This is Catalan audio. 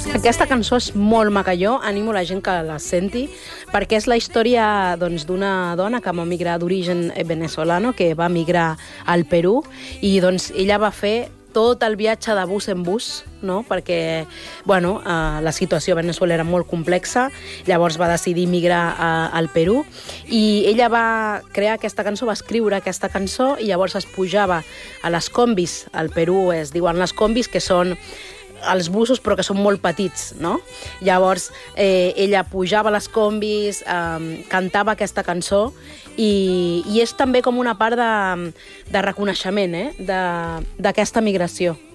Aquesta cançó és molt maca, jo animo la gent que la senti, perquè és la història d'una dona que va migrar d'origen venezolano, que va migrar al Perú, i ella va fer tot el viatge de bus en bus, no? Perquè la situació a Veneçuela era molt complexa, llavors va decidir migrar al Perú, i ella va crear aquesta cançó, va escriure aquesta cançó, i llavors es pujava a les combis. Al Perú es diuen les combis, que són els busos però que són molt petits, no? Llavors ella pujava a les combis, cantava aquesta cançó, i és també com una part de reconeixement d'aquesta migració.